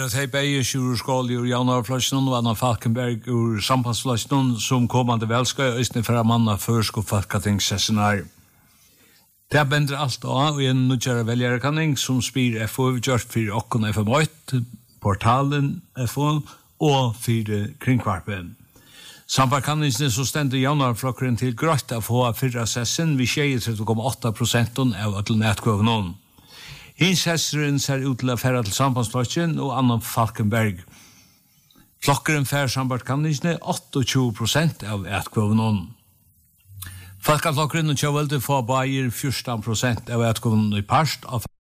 at hei beie Sjurskåli ur Januarflasjonen og Anna Falkenberg ur Sambandsflasjonen som kommande velskøy østene fra manna førsk og folketingssessionar. Det er bender alt og en nødgjøre velgerekanning som spyr FO gjort for okken FM8, portalen FO og for kringkvarpen. Sambarkanningsne så stender Januarflokkeren til grøtt av få fyrra sessen vi 33,8% av alle netkvøvnån. Hins hesseren ser ut til å fære til Sambandsflokken og Anna Falkenberg. Flokkeren fær sambarkanningsne 28% av etkvøvnån. Falkaflokkeren og Kjøvelde får bare 14% av etkvøvnån i parst av